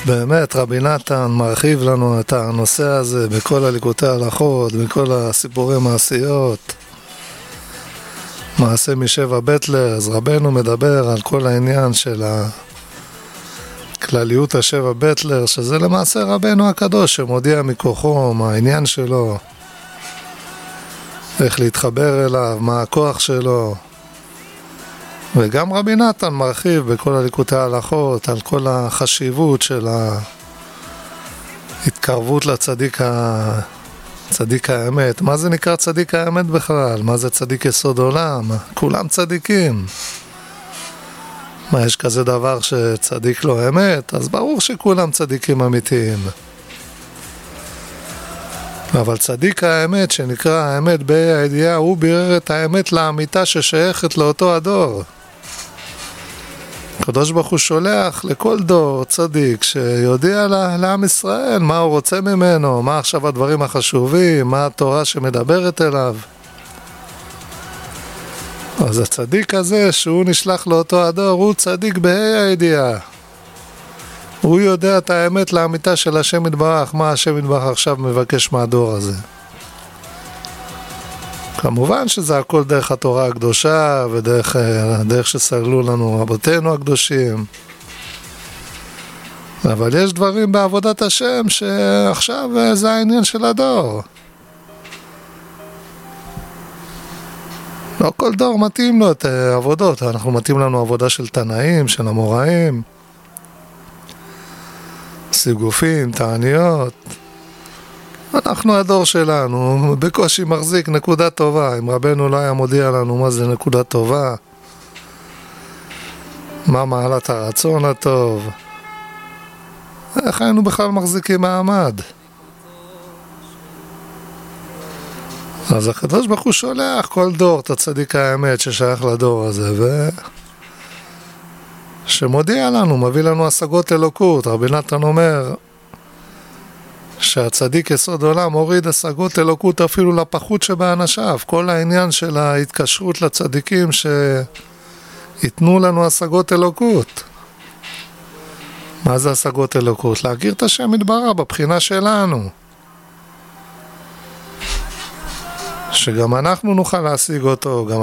באמת רבי נתן מרחיב לנו את הנושא הזה בכל הליקוטי ההלכות, בכל הסיפורי מעשיות, מעשה משבע בטלר. אז רבנו מדבר על כל העניין של כלליות השבע בטלר, שזה למעשה רבנו הקדוש שמודיע מכוחו מה העניין שלו, איך להתחבר אליו, מה הכוח שלו. וגם רבי נתן מרחיב בכל הליקוטי ההלכות על כל החשיבות של ההתקרבות צדיק האמת. מה זה נקרא צדיק האמת בכלל? מה זה צדיק יסוד עולם? כולם צדיקים. מה, יש כזה דבר שצדיק לא אמת? אז ברור שכולם צדיקים אמיתיים. אבל צדיק האמת, שנקרא האמת בה"א הידיעה, הוא בירר את האמת לאמיתה ששייכת לאותו הדור. הקדוש ברוך הוא שולח לכל דור צדיק שיודע לעם ישראל מה הוא רוצה ממנו, מה עכשיו הדברים החשובים, מה התורה שמדברת אליו. אז הצדיק הזה שהוא נשלח לאותו הדור הוא צדיק בה"א הידיעה. הוא יודע את האמת לאמיתה של השם יתברך, מה השם יתברך עכשיו מבקש מהדור הזה. כמובן שזה הכל דרך התורה הקדושה ודרך שסגלו לנו רבותינו הקדושים. אבל יש דברים בעבודת השם שעכשיו זה העניין של הדור. לא כל דור מתאים לו את עבודות. אנחנו מתאים לנו עבודה של תנאים, של אמוראים, סיגופים, תעניות. אנחנו הדור שלנו בקושי מחזיק נקודה טובה. אם רבנו לא היה מודיע לנו מה זה נקודה טובה, מה מעלת הרצון הטוב, איך היינו בכלל מחזיקים מעמד? אז הקדוש ברוך הוא שולח כל דור את הצדיק האמת ששייך לדור הזה, שמודיע לנו, מביא לנו השגות אלוקות. רבי נתן אומר שהצדיק יסוד עולם הוריד השגות אלוקות אפילו לפחות שבאנשיו. כל העניין של ההתקשרות לצדיקים שיתנו לנו השגות אלוקות. מה זה השגות אלוקות? להכיר את השם יתברך בבחינה שלנו, שגם אנחנו נוכל להשיג אותו, גם